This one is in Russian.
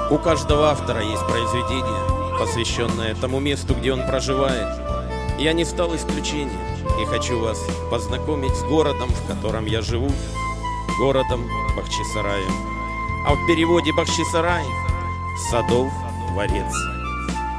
У каждого автора есть произведение, посвященное тому месту, где он проживает. Я не стал исключением и хочу вас познакомить с городом, в котором я живу, городом Бахчисараем. А в переводе Бахчисарай — Садов дворец.